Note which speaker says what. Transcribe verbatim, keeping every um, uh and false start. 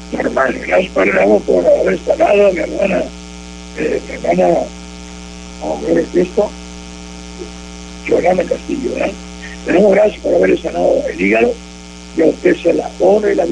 Speaker 1: normal. Gracias, Padre Ramos, por haber sanado a mi hermana, eh, mi hermana, a ver Cristo, Yolanda Castillo, ¿verdad? Le damos gracias por haber sanado el hígado, y a usted se la honra y la